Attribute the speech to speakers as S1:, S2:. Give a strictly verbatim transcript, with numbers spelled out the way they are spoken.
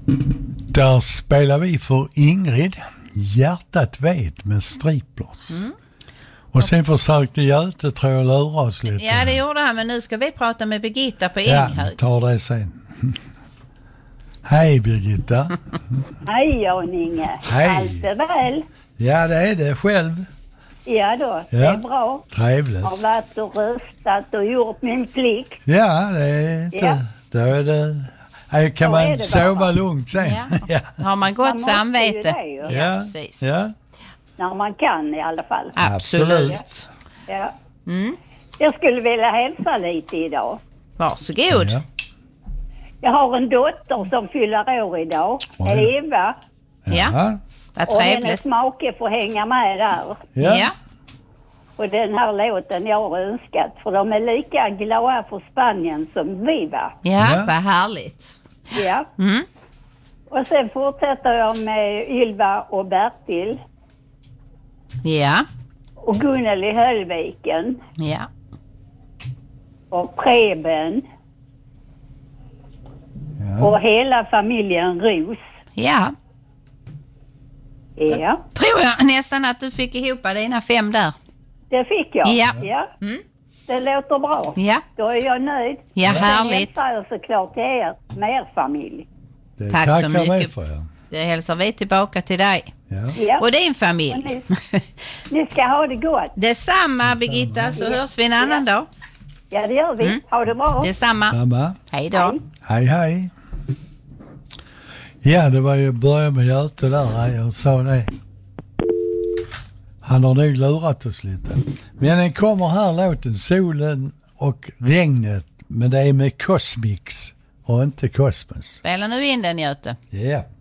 S1: Där spelar vi för Ingrid Hjärtat vet med Striplers. Mm. Och sen försökte Göte tror jag lura oss lite.
S2: Ja, det gjorde han, men nu ska vi prata med Birgitta på Enghög.
S1: Ja, tar det sen. Hej Birgitta.
S3: Hej Jan-Inge.
S1: Hej.
S3: Allt är väl?
S1: Ja, det är det själv.
S3: Ja då, det
S1: Ja.
S3: är bra.
S1: Trevligt.
S3: Har varit och röstat och gjort min plikt.
S1: Ja, det är inte...
S3: Ja.
S1: Då är det... Här kan
S3: Då
S1: man
S3: är det
S1: sova
S3: bara.
S1: lugnt sen.
S2: Ja.
S1: Ja.
S2: Har man gott
S3: Man måste ju
S2: samvete?
S3: det, ju.
S2: Ja, precis.
S1: Ja.
S3: När man kan i alla fall.
S2: Absolut.
S3: Ja.
S2: Mm.
S3: Jag skulle vilja hälsa lite idag.
S2: Varsågod.
S1: Ja.
S3: Jag har en dotter som fyller år idag.
S1: Oj.
S3: Eva.
S2: Ja,
S1: Ja.
S2: vad
S3: Och hennes
S2: trevligt.
S3: make får hänga med där.
S1: Ja.
S2: Ja.
S3: Och den här låten jag har önskat. För de är lika glada för Spanien som vi var.
S2: Ja,
S1: Ja.
S2: vad härligt.
S3: Ja.
S2: Mm.
S3: Och sen fortsätter jag med Ylva och Bertil.
S2: Ja,
S3: Och Gunnel i Höllviken.
S2: ja.
S3: Och Preben.
S1: Ja.
S3: Och hela familjen Ros.
S2: Ja,
S3: Ja,
S2: tror jag nästan att du fick ihop dina fem där.
S3: det fick jag.
S2: Ja.
S3: Ja.
S2: Mm.
S3: Det låter bra.
S2: Ja,
S3: Då är jag nöjd.
S2: ja
S3: Sen
S2: härligt.
S3: hälsar jag såklart till er, med er familj.
S1: Det
S2: Tack så
S1: tackar vi
S2: mycket.
S1: för, ja.
S2: Det hälsar vi tillbaka till dig.
S1: Ja.
S3: Ja.
S2: Och din
S3: Och
S2: familj.
S3: ni, ni ska ha det gott.
S2: Detsamma Birgitta, så hörs vi en annan dag.
S3: Ja, det gör vi.
S2: Mm.
S3: Ha det bra.
S2: Detsamma.
S1: Samma.
S2: Hej då.
S3: Hej.
S1: Hej, hej. Ja, det var ju börja med Göte där. Jag sa det. Han har nog lurat oss lite. Men den kommer här låten Solen och regnet. Men det är med Cosmix och inte Cosmos.
S2: Spela nu in den, Göte.
S1: Ja. Yeah.